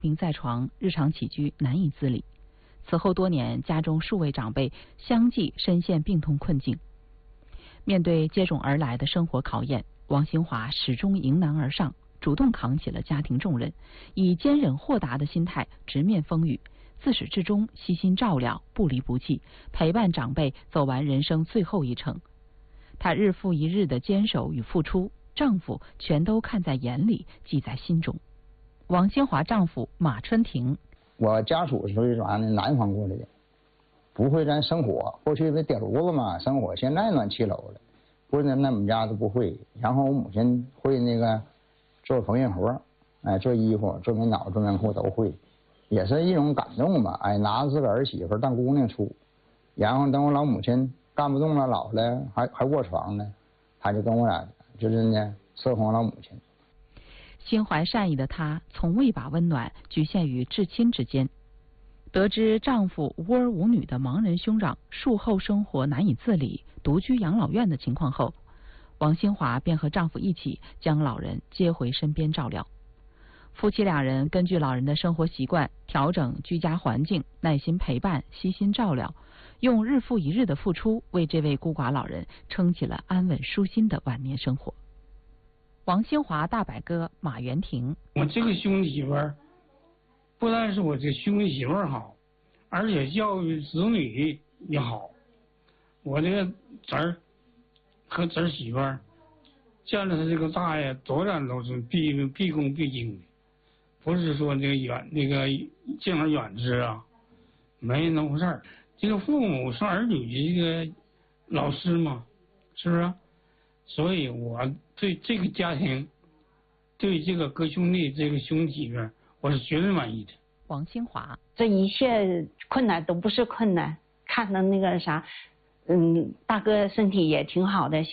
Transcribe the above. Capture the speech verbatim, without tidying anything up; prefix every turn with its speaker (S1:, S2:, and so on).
S1: 病在床，日常起居难以自理。此后多年，家中数位长辈相继深陷病痛困境。面对接踵而来的生活考验，王新华始终迎难而上，主动扛起了家庭重任，以坚忍豁达的心态直面风雨，自始至终悉心照料，不离不弃，陪伴长辈走完人生最后一程。她日复一日的坚守与付出，丈夫全都看在眼里，记在心中。王新华丈夫马春庭，
S2: 我家属属于啥呢？南方过来的，不会咱生火，过去的电炉子嘛，生火，现在暖气楼了，不是那我们家都不会。然后我母亲会那个做缝纫活，哎，做衣服、做棉袄、做棉裤都会，也是一种感动吧。哎，拿着自个儿媳妇当姑娘处，然后等我老母亲干不动了，老了还还卧床呢，他就跟我俩就是呢伺候老母亲。
S1: 心怀善意的她，从未把温暖局限于至亲之间。得知丈夫无儿无女的盲人兄长术后生活难以自理，独居养老院的情况后，王新华便和丈夫一起将老人接回身边照料。夫妻两人根据老人的生活习惯，调整居家环境，耐心陪伴，悉心照料，用日复一日的付出，为这位孤寡老人撑起了安稳舒心的晚年生活。王新华大伯哥马元庭，
S3: 我这个兄弟媳妇儿，不但是我这兄弟媳妇儿好，而且教育子女也好。我这个侄儿和侄儿媳妇儿见了他这个大爷，多然都是毕毕恭毕敬的，不是说那个远那个敬而远之啊，没那么回事儿。这个父母是儿女的这个老师嘛，是不是？所以我对这个家庭，对这个哥兄弟这个兄弟媳妇儿，我是绝对满意的。
S1: 王新华，
S4: 这一切困难都不是困难，看到那个啥，嗯，大哥身体也挺好的。